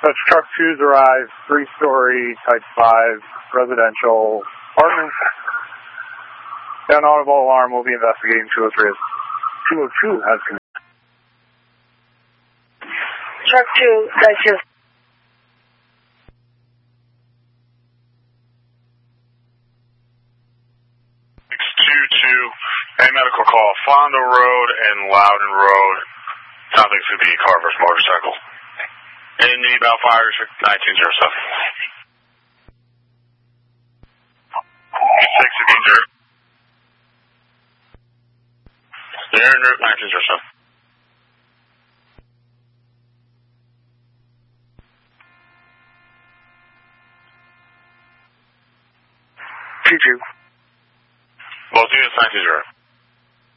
Such truck 2's arrived, 3-story, type 5, residential apartment. An audible alarm will be investigating 203. 202 has connected. Truck 2, that's your... A medical call, Fondo Road and Loudon Road. Sounds like it could be a car versus motorcycle. Any need about fire, 1907. 6 They're en route 1907. Two. Both units 19-0.